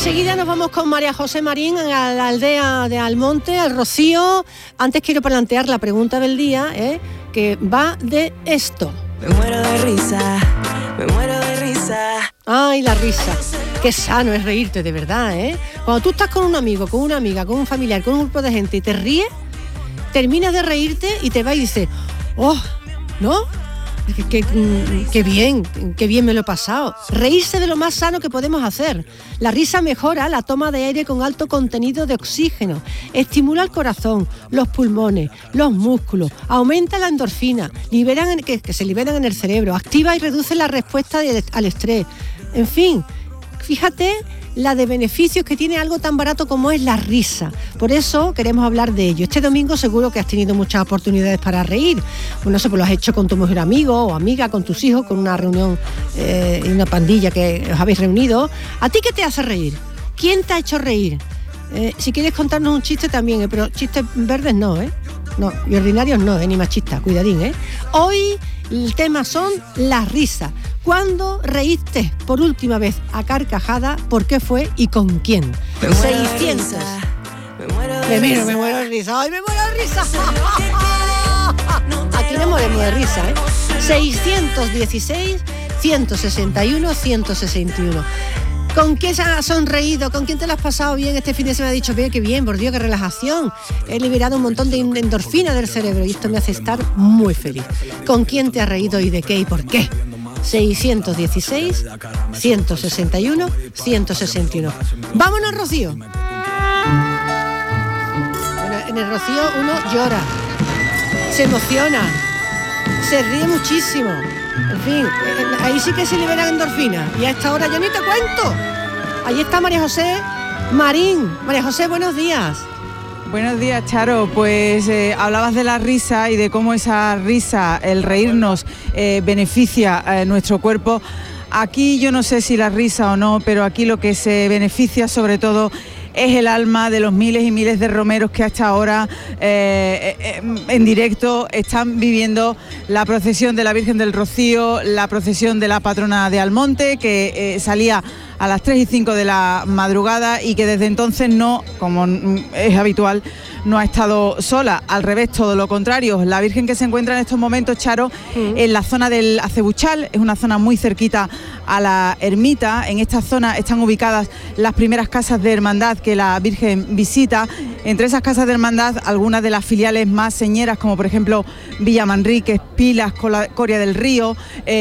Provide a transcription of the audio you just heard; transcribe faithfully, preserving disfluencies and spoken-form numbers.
Enseguida nos vamos con María José Marín a la aldea de Almonte, al Rocío. Antes quiero plantear la pregunta del día, ¿eh? que va de esto. Me muero de risa, me muero de risa. Ay, la risa. Qué sano es reírte, de verdad, ¿eh? Cuando tú estás con un amigo, con una amiga, con un familiar, con un grupo de gente y te ríes, terminas de reírte y te vas y dices, oh, ¿no? Qué, qué, qué bien, qué bien me lo he pasado. Reírse de lo más sano que podemos hacer. La risa mejora la toma de aire con alto contenido de oxígeno, estimula el corazón, los pulmones, los músculos, aumenta la endorfina, liberan, que, que se liberan en el cerebro, activa y reduce la respuesta de, al estrés. En fin, fíjate la de beneficios que tiene algo tan barato como es la risa. Por eso queremos hablar de ello. Este domingo seguro que has tenido muchas oportunidades para reír. Bueno, no sé, pues lo has hecho con tu mejor amigo o amiga, con tus hijos, con una reunión y eh, una pandilla que os habéis reunido. ¿A ti qué te hace reír? ¿Quién te ha hecho reír? Eh, si quieres contarnos un chiste también, eh, pero chistes verdes no, ¿eh? No, y ordinarios no, eh, ni machistas, cuidadín, ¿eh? Hoy el tema son las risas. ¿Cuándo reíste por última vez a carcajada? ¿Por qué fue y con quién? Me seiscientos. Me muero de Me miro, risa. me muero de risa. ¡Ay, me muero de risa! Aquí no moremos de risa, ¿eh? seiscientos dieciséis, ciento sesenta y uno, ciento sesenta y uno. ¿Con quién se has sonreído? ¿Con quién te lo has pasado bien este fin de semana? Has dicho, bien, qué bien, por Dios, qué relajación. He liberado un montón de endorfina del cerebro y esto me hace estar muy feliz. ¿Con quién te has reído y de qué y por qué? seiscientos dieciséis, ciento sesenta y uno, ciento sesenta y uno. ¡Vámonos, Rocío! Bueno, en el Rocío uno llora, se emociona, se ríe muchísimo. En fin, ahí sí que se liberan endorfinas. Y a esta hora ya ni te cuento. Ahí está María José Marín. María José, buenos días. Buenos días, Charo. Pues eh, hablabas de la risa y de cómo esa risa, el reírnos, eh, beneficia a nuestro cuerpo. Aquí yo no sé si la risa o no, pero aquí lo que se beneficia sobre todo es el alma de los miles y miles de romeros que hasta ahora eh, eh, en directo están viviendo la procesión de la Virgen del Rocío, la procesión de la patrona de Almonte, que eh, salía a las tres y cinco de la madrugada y que desde entonces no, como es habitual, no ha estado sola. Al revés, todo lo contrario. La Virgen que se encuentra en estos momentos, Charo, uh-huh. en la zona del Acebuchal, es una zona muy cerquita a la ermita. En esta zona están ubicadas las primeras casas de hermandad que la Virgen visita. Entre esas casas de hermandad, algunas de las filiales más señeras, como por ejemplo Villa Manríquez, Pilas, Coria del Río, eh,